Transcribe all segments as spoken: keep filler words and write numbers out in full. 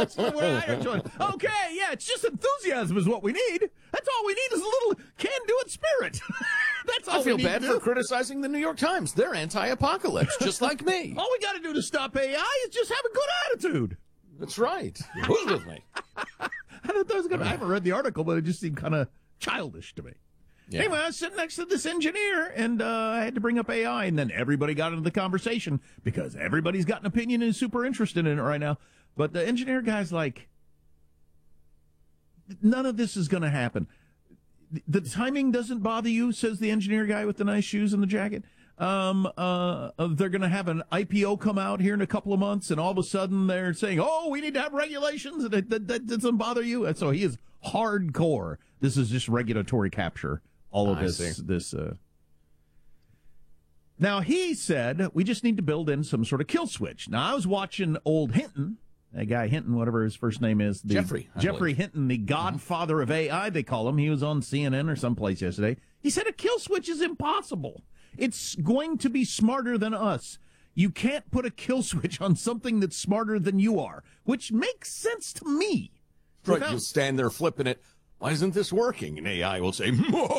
That's the way I enjoy it. Okay, yeah, it's just enthusiasm is what we need. That's all we need is a little can-do-it spirit. That's all I feel we need bad to for do. criticizing the New York Times. They're anti-apocalypse, just like me. All we got to do to stop A I is just have a good attitude. That's right. Who's with me? I thought that was gonna, I haven't read the article, but it just seemed kind of childish to me. Yeah. Anyway, I was sitting next to this engineer, and uh, I had to bring up A I, and then everybody got into the conversation because everybody's got an opinion and is super interested in it right now. But the engineer guy's like, none of this is going to happen. The timing doesn't bother you, says the engineer guy with the nice shoes and the jacket. Um, uh, they're going to have an I P O come out here in a couple of months, and all of a sudden they're saying, oh, we need to have regulations, and that, that, that doesn't bother you. And so he is hardcore. This is just regulatory capture. All of I this, see. this, uh, now he said we just need to build in some sort of kill switch. Now I was watching old Hinton, that guy Hinton, whatever his first name is, the, Jeffrey, I Jeffrey believe. Hinton, the godfather mm-hmm. of A I, they call him. He was on C N N or someplace yesterday. He said a kill switch is impossible. It's going to be smarter than us. You can't put a kill switch on something that's smarter than you are, which makes sense to me. Right, Without- you'll stand there flipping it. Why isn't this working? And A I will say,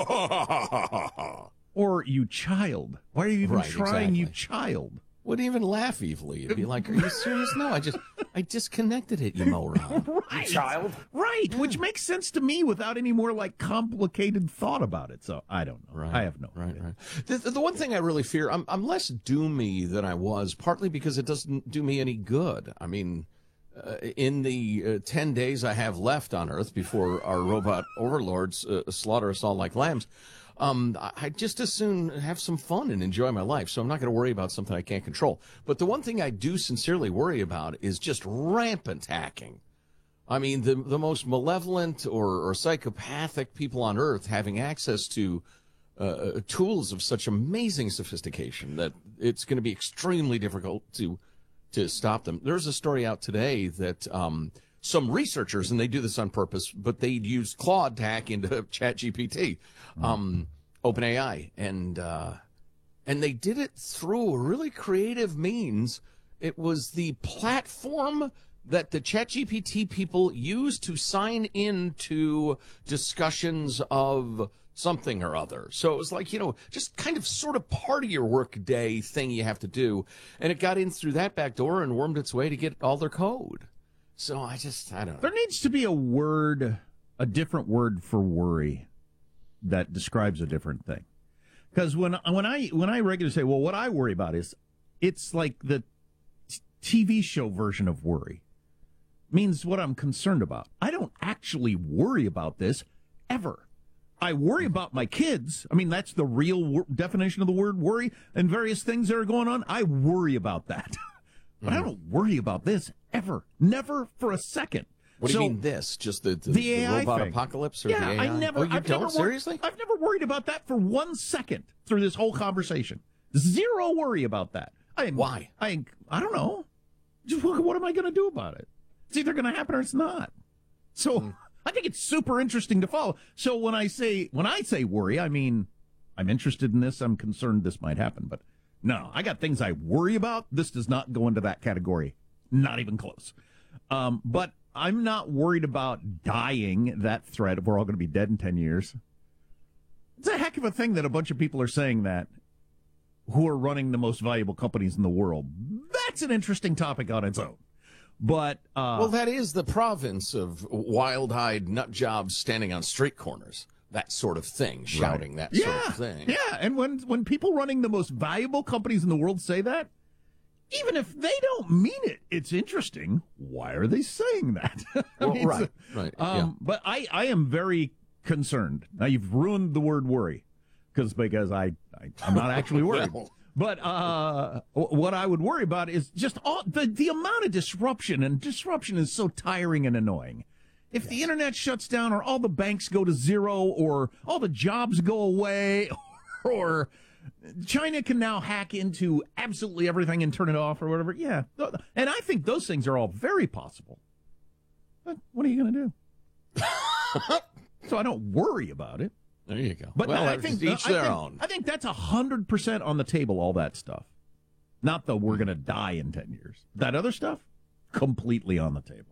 or you child. Why are you even Right, trying, you exactly. child? Wouldn't even laugh evilly. It'd be like, are you serious? No, I just, I disconnected it, you moron. Right. Child. Right, which makes sense to me without any more, like, complicated thought about it. So, I don't know. Right. I have no right, idea. right. The, the one thing I really fear, I'm, I'm less doomy than I was, partly because it doesn't do me any good. I mean, uh, in the uh, ten days I have left on Earth before our robot overlords uh, slaughter us all like lambs, um, I I just as soon have some fun and enjoy my life. So I'm not going to worry about something I can't control. But the one thing I do sincerely worry about is just rampant hacking. I mean, the the most malevolent or, or psychopathic people on Earth having access to uh, tools of such amazing sophistication that it's going to be extremely difficult to to stop them. There's a story out today that um, some researchers, and they do this on purpose, but they used Claude to hack into ChatGPT, um, OpenAI, and uh, and they did it through a really creative means. It was the platform that the ChatGPT people use to sign into discussions of something or other. So it was like, you know, just kind of sort of part of your workday thing you have to do. And it got in through that back door and wormed its way to get all their code. So I just, I don't know. There needs to be a word, a different word for worry that describes a different thing. Because when, when I when I regularly say, well, what I worry about is, it's like the t- T V show version of worry. Means what I'm concerned about. I don't actually worry about this ever. I worry about my kids. I mean, that's the real wor- definition of the word worry, and various things that are going on. I worry about that. But I don't worry about this ever. Never for a second. What do So, you mean this? Just the, the, the the A I robot thing. apocalypse or yeah, the A I? I never. Oh, you I've don't? never wor- Seriously? I've never worried about that for one second through this whole conversation. Zero worry about that. I am, Why? I I don't know. Just what, what am I going to do about it? It's either going to happen or it's not. So mm. I think it's super interesting to follow. So when I say when I say worry, I mean I'm interested in this. I'm concerned this might happen. But no, I got things I worry about. This does not go into that category. Not even close. Um, but I'm not worried about dying, that threat of we're all going to be dead in ten years. It's a heck of a thing that a bunch of people are saying that who are running the most valuable companies in the world. That's an interesting topic on its own. But uh, well, that is the province of wild-eyed nut jobs standing on street corners. That sort of thing, shouting right. that yeah, sort of thing. Yeah, and when when people running the most valuable companies in the world say that, even if they don't mean it, it's interesting. Why are they saying that? I Well, mean, right, so, right. Um, yeah. But I, I am very concerned. Now, you've ruined the word worry because because I, I, I'm not actually worried. Well. But uh, what I would worry about is just all, the, the amount of disruption, and disruption is so tiring and annoying. If yes. the internet shuts down, or all the banks go to zero, or all the jobs go away, or China can now hack into absolutely everything and turn it off or whatever, yeah. And I think those things are all very possible. But what are you going to do? So I don't worry about it. There you go. But well, I think each I their think, own. I think that's a hundred percent on the table. All that stuff, not the we're going to die in ten years. That other stuff, completely on the table.